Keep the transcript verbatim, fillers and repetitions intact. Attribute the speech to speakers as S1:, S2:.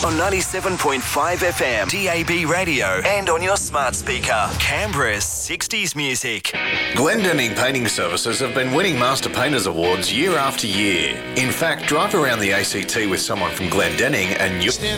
S1: on ninety-seven point five F M, D A B radio, and on your smart speaker. Canberra's sixties music.
S2: Glendenning Painting Services have been winning Master Painters Awards year after year. In fact, drive around the A C T with someone from Glendenning and you